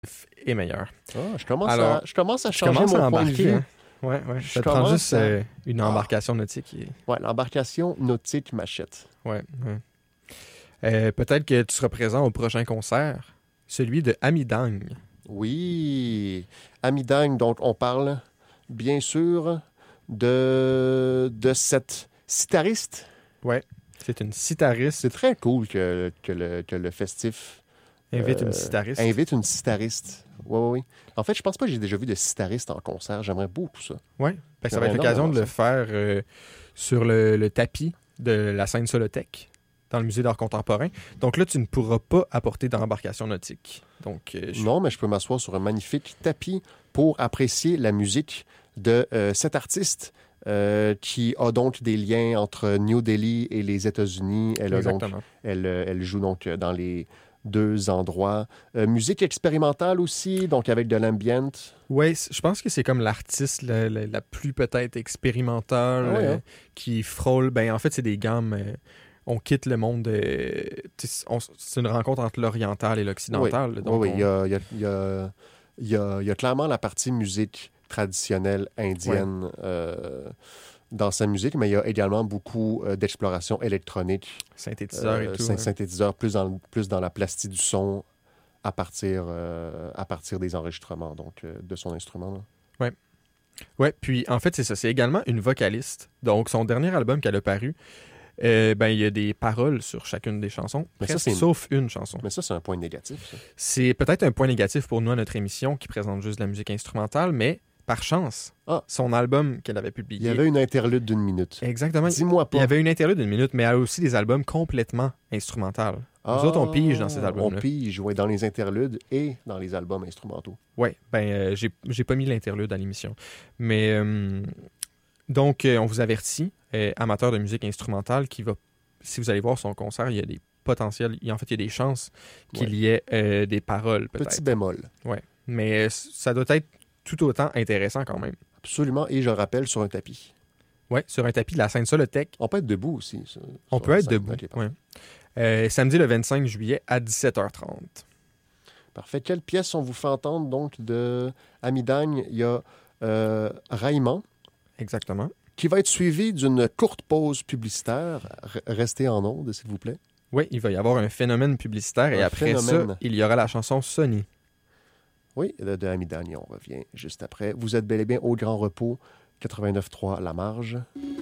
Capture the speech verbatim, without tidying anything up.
est meilleur. Ah, je, commence Alors, à, je commence à tu changer commences mon à point de embarquer. vue. Hein? Ouais, ouais. Je Ça te prend commence juste à- euh, une Ah. embarcation nautique. Et... Ouais, l'embarcation nautique m'achète. Ouais, ouais. Euh, peut-être que tu seras présent au prochain concert, celui de Amidang. Oui, Amidang, donc on parle bien sûr de, de cette sitariste. Ouais. C'est une sitariste. C'est très cool que, que, le, que le festif Invite euh, une sitariste. invite une sitariste. Oui, oui, oui. En fait, je pense pas que j'ai déjà vu de sitariste en concert. J'aimerais beaucoup ça. Oui, ben, ça va être J'aimerais l'occasion de énormément le faire euh, sur le, le tapis de la scène Solotech, dans le musée d'art contemporain. Donc là, tu ne pourras pas apporter d'embarcation nautique. Donc, euh, je- Non, mais je peux m'asseoir sur un magnifique tapis pour apprécier la musique de euh, cet artiste euh, qui a donc des liens entre New Delhi et les États-Unis. Elle, a donc, Exactement. elle, euh, elle joue donc euh, dans les deux endroits. Euh, musique expérimentale aussi, donc avec de l'ambient. Oui, je pense que c'est comme l'artiste la, la- la plus peut-être expérimentale Ah ouais, euh, hein? qui frôle. Ben, en fait, c'est des gammes. euh, on quitte le monde. euh, tu sais, on- c'est une rencontre entre l'oriental et l'occidental. Oui, donc oui, oui. on- Il, y a, il, y a, il, y a, il y a- il y a clairement la partie musique traditionnelle indienne euh, dans sa musique, mais il y a également beaucoup euh, d'exploration électronique, synthétiseur euh, et tout. syn- hein. synthétiseur, plus dans, le- plus dans la plastie du son à partir, euh, à partir des enregistrements donc, euh, de son instrument. là. Ouais, puis en fait, c'est ça. C'est également une vocaliste. Donc, son dernier album qu'elle a paru, euh, ben, il y a des paroles sur chacune des chansons, Mais ça, presque, c'est- sauf une chanson. Mais ça, c'est un point négatif. ça. C'est peut-être un point négatif pour nous à notre émission qui présente juste de la musique instrumentale, mais par chance, Ah. son album qu'elle avait publié. Il y avait une interlude d'une minute. Exactement. Dis-moi pas. Il y avait une interlude d'une minute, mais elle a aussi des albums complètement instrumentaux. Nous Ah, autres, on pige dans ces albums-là. On pige, ouais, dans les interludes et dans les albums instrumentaux. Ouais, ben, euh, j'ai, j'ai pas mis l'interlude à l'émission. Mais, euh, donc, euh, on vous avertit, euh, amateurs de musique instrumentale, qui va, si vous allez voir son concert, il y a des potentiels, il- en fait, il y a des chances qu'il Ouais. y ait euh, des paroles, peut-être. Petit bémol. Mais euh, ça doit être tout autant intéressant quand même. Absolument. Et je le rappelle, sur un tapis. Ouais, sur un tapis de la scène Solotech, On peut être debout aussi. ça, on sur peut la être scène. debout. Ok, parfait. ouais. Euh, samedi le vingt-cinq juillet à dix-sept heures trente. Parfait. Quelle pièce on vous fait entendre donc de Amidagne? Il y a euh, Raïman, Exactement. qui va être suivi d'une courte pause publicitaire. R- restez en onde, s'il vous plaît. Oui, il va y avoir un phénomène publicitaire et Un après ça, phénomène. il y aura la chanson Sony. Oui, de, de Amidagne, on revient juste après. Vous êtes bel et bien au Grand Repos, quatre-vingt-neuf point trois La Marge.